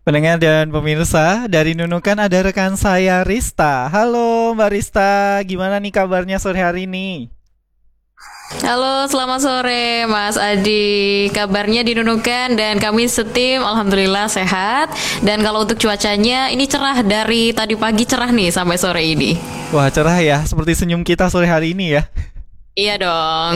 Pendengar dan pemirsa, dari Nunukan ada rekan saya Rista. Halo Mbak Rista, gimana nih kabarnya sore hari ini? Halo, selamat sore Mas Adi. Kabarnya di Nunukan dan kami setim alhamdulillah sehat. Dan kalau untuk cuacanya ini cerah dari tadi pagi cerah nih sampai sore ini. Wah cerah ya, seperti senyum kita sore hari ini ya. Iya dong.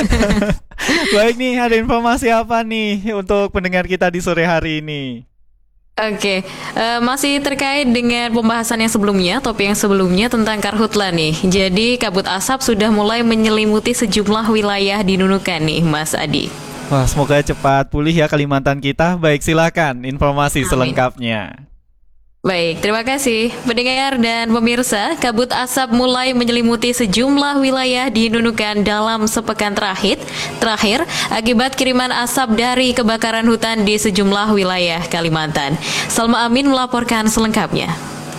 Baik nih, ada informasi apa nih untuk pendengar kita di sore hari ini? Oke, masih terkait dengan pembahasan yang sebelumnya, topik yang sebelumnya tentang karhutla nih. Jadi kabut asap sudah mulai menyelimuti sejumlah wilayah di Nunukan nih, Mas Adi. Wah, semoga cepat pulih ya Kalimantan kita. Baik, silakan informasi Amin. selengkapnya. Baik, terima kasih. Pendengar dan pemirsa, kabut asap mulai menyelimuti sejumlah wilayah di Nunukan dalam sepekan terakhir akibat kiriman asap dari kebakaran hutan di sejumlah wilayah Kalimantan. Salma Amin melaporkan selengkapnya.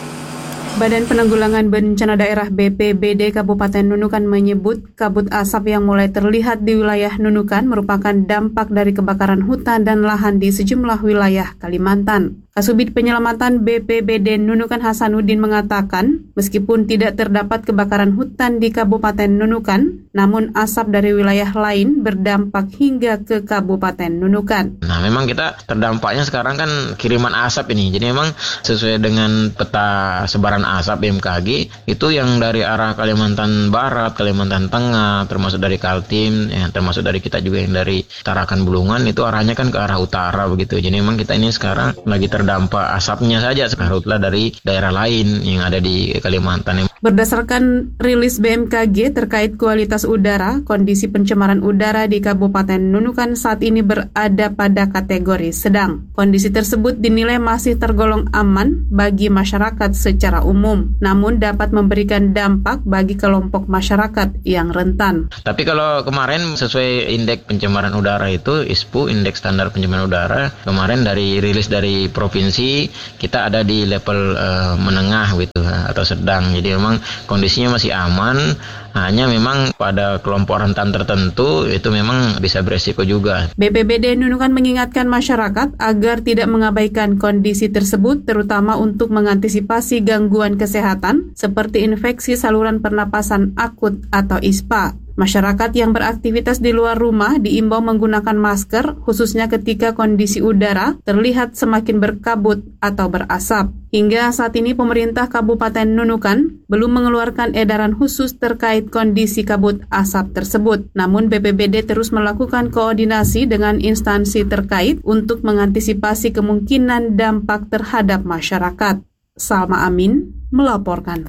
Badan Penanggulangan Bencana Daerah BPBD Kabupaten Nunukan menyebut kabut asap yang mulai terlihat di wilayah Nunukan merupakan dampak dari kebakaran hutan dan lahan di sejumlah wilayah Kalimantan. Kasubid Penyelamatan BPBD Nunukan Hasanuddin mengatakan, meskipun tidak terdapat kebakaran hutan di Kabupaten Nunukan, namun asap dari wilayah lain berdampak hingga ke Kabupaten Nunukan. Nah, memang kita terdampaknya sekarang kan kiriman asap ini. Jadi memang sesuai dengan peta sebaran asap BMKG, itu yang dari arah Kalimantan Barat, Kalimantan Tengah, termasuk dari Kaltim, ya, termasuk dari kita juga yang dari Tarakan Bulungan, itu arahnya kan ke arah utara begitu. Jadi memang kita ini sekarang lagi terdampak asapnya saja sekarutlah dari daerah lain yang ada di Kalimantan. Berdasarkan rilis BMKG terkait kualitas udara, kondisi pencemaran udara di Kabupaten Nunukan saat ini berada pada kategori sedang. Kondisi tersebut dinilai masih tergolong aman bagi masyarakat secara umum, namun dapat memberikan dampak bagi kelompok masyarakat yang rentan. Tapi kalau kemarin sesuai indeks pencemaran udara itu ISPU, indeks standar pencemaran udara, kemarin dari rilis dari provinsi kita ada di level menengah gitu atau sedang. Jadi memang kondisinya masih aman, hanya memang pada kelompok rentan tertentu itu memang bisa beresiko juga. BPBD Nunukan mengingatkan masyarakat agar tidak mengabaikan kondisi tersebut, terutama untuk mengantisipasi gangguan kesehatan seperti infeksi saluran pernapasan akut atau ISPA. Masyarakat yang beraktivitas di luar rumah diimbau menggunakan masker, khususnya ketika kondisi udara terlihat semakin berkabut atau berasap. Hingga saat ini pemerintah Kabupaten Nunukan belum mengeluarkan edaran khusus terkait kondisi kabut asap tersebut. Namun BPBD terus melakukan koordinasi dengan instansi terkait untuk mengantisipasi kemungkinan dampak terhadap masyarakat. Salma Amin melaporkan.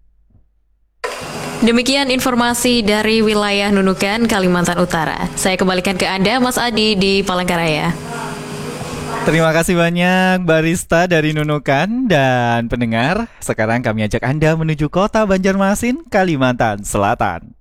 Demikian informasi dari wilayah Nunukan, Kalimantan Utara. Saya kembalikan ke Anda, Mas Adi, di Palangkaraya. Terima kasih banyak Barista dari Nunukan dan pendengar. Sekarang kami ajak Anda menuju kota Banjarmasin, Kalimantan Selatan.